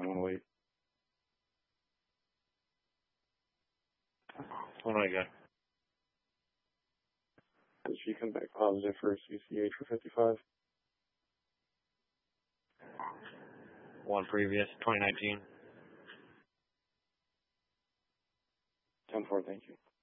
I want to wait. What do I got? Did she come back positive for CCH for 55? One previous, 2019. 10-4, thank you.